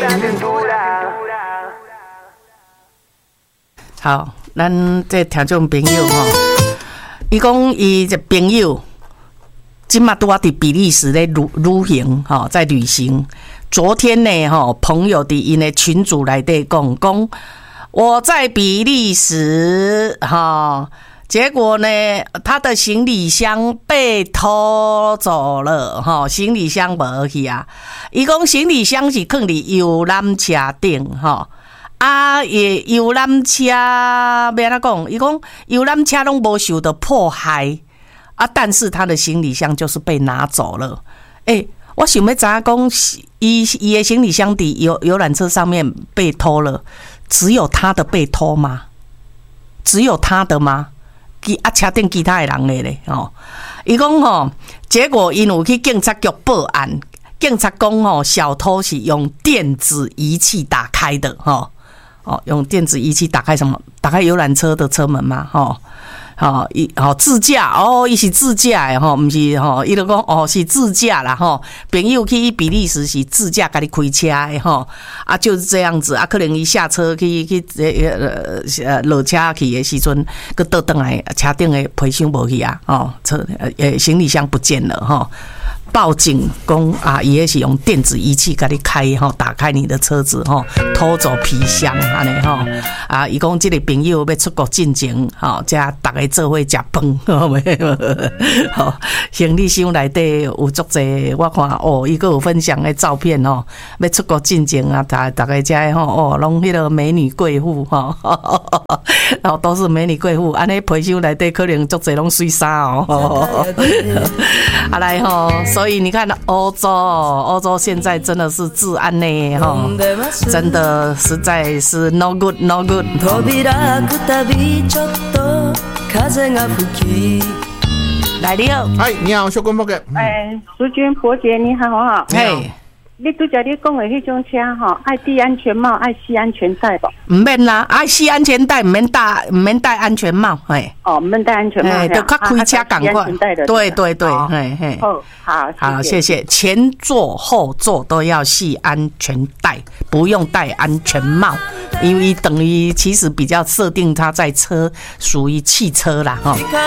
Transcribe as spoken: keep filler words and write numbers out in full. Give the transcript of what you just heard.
好，咱这听众朋友吼，伊讲伊这朋友，今嘛拄啊伫比利时咧旅旅行吼，在旅行。昨天呢吼，朋友伫因的群组内底讲讲，我在比利时哈。结果呢，他的行李箱被偷走了，哈，行李箱无去啊。伊讲行李箱是放伫游览车顶，哈，啊，也游览车要安怎讲？伊讲游览车拢无受到迫害啊，但是他的行李箱就是被拿走了。诶、欸，我想要知影讲，伊伊的行李箱伫游游览车上面被偷了，只有他的被偷吗？只有他的吗？啊，车顶其他的人的咧，吼，伊讲吼，结果因有去警察局报案，警察讲吼，小偷是用电子仪器打开的，吼，哦，用电子仪器打开什么？打开游览车的车门嘛，吼。吼、哦，伊吼自驾哦，伊是自驾诶吼，毋是吼，伊就讲哦是自驾啦吼。朋友去比利时是自驾，家己开车诶吼，啊就是这样子啊，可能伊下车去去呃呃落车去诶时阵，佮倒转来车顶诶皮箱无去啊，哦，车呃行李箱不见了吼。哦报警讲啊，伊也是用电子仪器给你开吼，打开你的车子吼，偷走皮箱安尼吼啊！伊讲这个朋友要出国进前吼，才大家做伙食饭，吼，行李箱内底有足济，我看哦，伊个有分享的照片吼，要出国进前啊，大大家遮吼哦，拢迄个美女贵妇吼，然后都是美女贵妇，安尼皮箱内底可能足济拢水衫哦，啊来吼。所以你看，欧洲，欧洲现在真的是治安呢，哈，真的实在是 no good no good。来你好， 哎，你好，小公伯哥。 哎，淑君伯姐你好哈。 嘿。 你拄则你讲的迄种车吼，爱戴安全帽，爱系安全带吧？ 唔免啦，爱系安全带，唔免戴，唔免戴安全帽，嘿。 哦，唔免戴安全帽， 哎，就较开车赶快。对对对，嘿嘿。 好，好， 好，谢谢。前座后座都要系安全带，不用戴安全帽，因为等于其实比较设定它在车属于汽车啦，哈。